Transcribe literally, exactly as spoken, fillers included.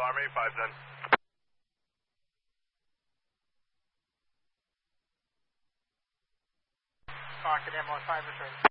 Army, five ten. Rocket M one five is ready.